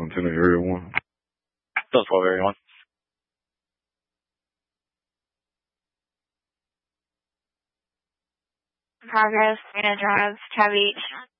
antenna area 1. Still 12 area 1. Progress, Marina Drive, Tab Beach.